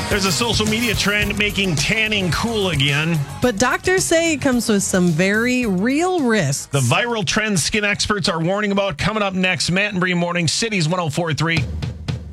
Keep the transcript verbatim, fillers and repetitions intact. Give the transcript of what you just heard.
There's a social media trend making tanning cool again. But doctors say it comes with some very real risks. The viral trend skin experts are warning about coming up next. Matt and Bree Morning, Cities one oh four point three.